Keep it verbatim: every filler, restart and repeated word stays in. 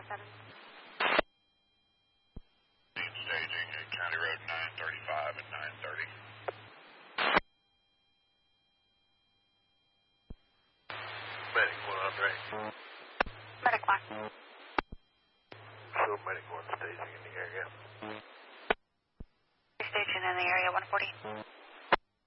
seven. Staging at County Road nine thirty-five and nine thirty. Medic one, Andre. Medic one. So Medic one staging in the area. Staging in the area, one forty.